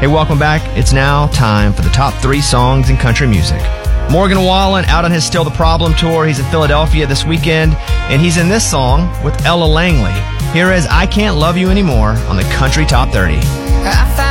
Hey, welcome back. It's now time for the top 3 songs in country music. Morgan Wallen out on his Still the Problem tour. He's in Philadelphia this weekend, and he's in this song with Ella Langley. Here is I Can't Love You Anymore on the Country Top 30. I found